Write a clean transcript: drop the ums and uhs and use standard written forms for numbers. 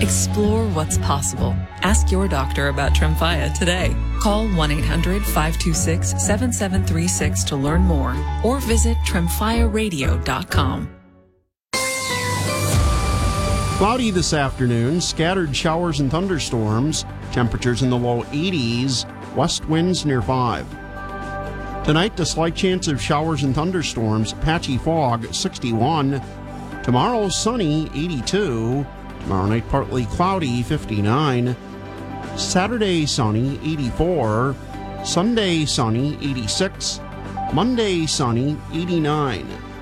Explore what's possible. Ask your doctor about Tremfya today. Call 1-800-526-7736 to learn more or visit tremfyaradio.com. Cloudy this afternoon, scattered showers and thunderstorms, temperatures in the low 80s, west winds near 5. Tonight, a slight chance of showers and thunderstorms, patchy fog, 61. Tomorrow, sunny, 82. Tomorrow night, partly cloudy, 59. Saturday, sunny, 84. Sunday, sunny, 86. Monday, sunny, 89.